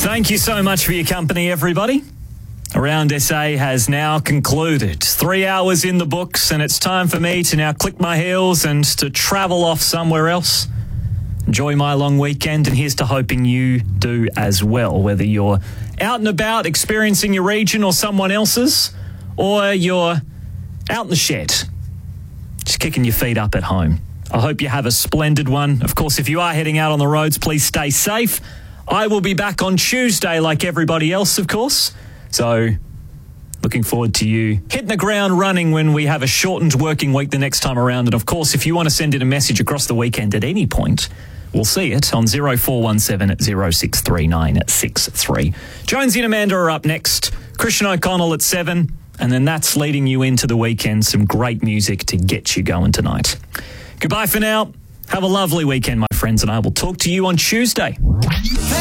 Thank you so much for your company, everybody. Around SA has now concluded. 3 hours in the books, and it's time for me to now click my heels and to travel off somewhere else. Enjoy my long weekend, and here's to hoping you do as well, whether you're out and about experiencing your region or someone else's, or you're out in the shed, just kicking your feet up at home. I hope you have a splendid one. Of course, if you are heading out on the roads, please stay safe. I will be back on Tuesday like everybody else, of course. So, looking forward to you hitting the ground running when we have a shortened working week the next time around. And, of course, if you want to send in a message across the weekend at any point, we'll see it on 0417 0639 63. Jonesy and Amanda are up next. Christian O'Connell at 7. And then that's leading you into the weekend. Some great music to get you going tonight. Goodbye for now. Have a lovely weekend, my friends, and I will talk to you on Tuesday.